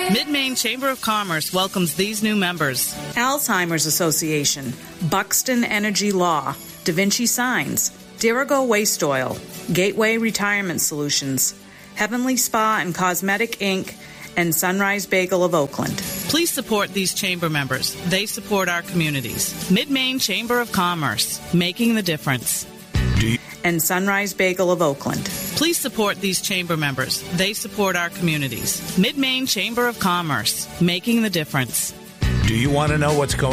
Mid-Maine Chamber of Commerce welcomes these new members: Alzheimer's Association, Buxton Energy Law, Da Vinci Signs, Dirigo Waste Oil, Gateway Retirement Solutions, Heavenly Spa and Cosmetic Inc., and Sunrise Bagel of Oakland. Please support these chamber members. They support our communities. Mid-Maine Chamber of Commerce, making the difference. And Sunrise Bagel of Oakland. Please support these chamber members. They support our communities. Mid-Maine Chamber of Commerce, making the difference. Do you want to know what's going